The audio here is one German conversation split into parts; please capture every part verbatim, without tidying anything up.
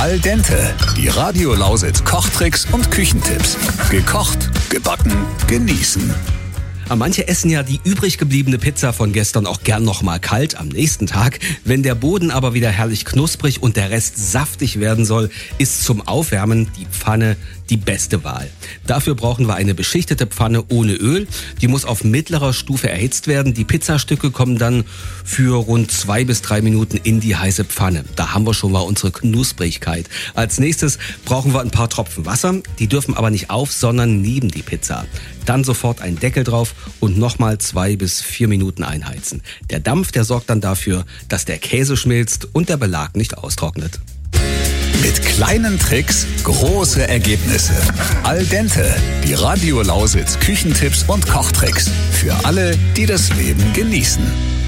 Al dente, die Radio Lausitz Kochtricks und Küchentipps. Gekocht, gebacken, genießen. Manche essen ja die übrig gebliebene Pizza von gestern auch gern noch mal kalt am nächsten Tag. Wenn der Boden aber wieder herrlich knusprig und der Rest saftig werden soll, ist zum Aufwärmen die Pfanne die beste Wahl. Dafür brauchen wir eine beschichtete Pfanne ohne Öl. Die muss auf mittlerer Stufe erhitzt werden. Die Pizzastücke kommen dann für rund zwei bis drei Minuten in die heiße Pfanne. Da haben wir schon mal unsere Knusprigkeit. Als nächstes brauchen wir ein paar Tropfen Wasser. Die dürfen aber nicht auf, sondern neben die Pizza. Dann sofort einen Deckel drauf und nochmal zwei bis vier Minuten einheizen. Der Dampf, der sorgt dann dafür, dass der Käse schmilzt und der Belag nicht austrocknet. Mit kleinen Tricks große Ergebnisse. Al dente, die Radio Lausitz Küchentipps und Kochtricks. Für alle, die das Leben genießen.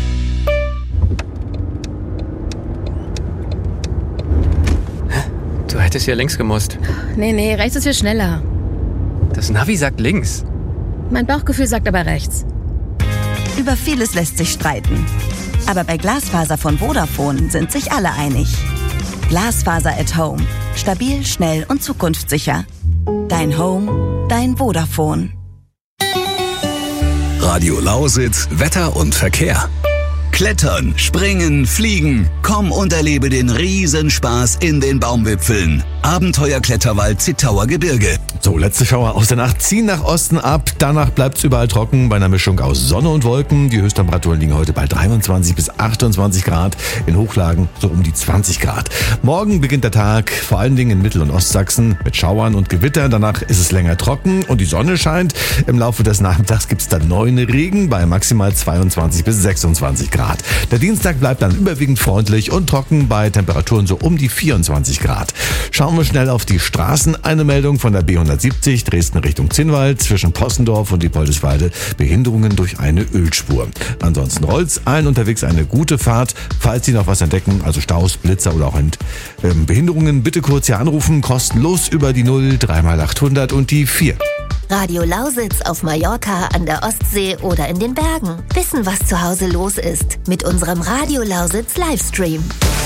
Du hättest hier links gemusst. Nee, nee, rechts ist viel schneller. Das Navi sagt links. Mein Bauchgefühl sagt aber rechts. Über vieles lässt sich streiten. Aber bei Glasfaser von Vodafone sind sich alle einig. Glasfaser at Home. Stabil, schnell und zukunftssicher. Dein Home, dein Vodafone. Radio Lausitz, Wetter und Verkehr. Klettern, springen, fliegen. Komm und erlebe den Riesenspaß in den Baumwipfeln. Abenteuerkletterwald Zittauer Gebirge. So, letzte Schauer aus der Nacht ziehen nach Osten ab. Danach bleibt's überall trocken bei einer Mischung aus Sonne und Wolken. Die Höchsttemperaturen liegen heute bei dreiundzwanzig bis achtundzwanzig Grad. In Hochlagen so um die zwanzig Grad. Morgen beginnt der Tag vor allen Dingen in Mittel- und Ostsachsen mit Schauern und Gewitter. Danach ist es länger trocken und die Sonne scheint. Im Laufe des Nachmittags gibt's dann neuen Regen bei maximal zweiundzwanzig bis sechsundzwanzig Grad. Der Dienstag bleibt dann überwiegend freundlich und trocken bei Temperaturen so um die vierundzwanzig Grad. Schauen wir schnell auf die Straßen. Eine Meldung von der B hundertsiebzig Dresden Richtung Zinnwald zwischen Possendorf und Diepoldeswalde. Behinderungen durch eine Ölspur. Ansonsten rollt's ein, unterwegs eine gute Fahrt. Falls Sie noch was entdecken, also Staus, Blitzer oder auch Ent- ähm, Behinderungen, bitte kurz hier anrufen. Kostenlos über die null drei mal achthundert und die vier. Radio Lausitz auf Mallorca, an der Ostsee oder in den Bergen. Wissen, was zu Hause los ist mit unserem Radio Lausitz Livestream.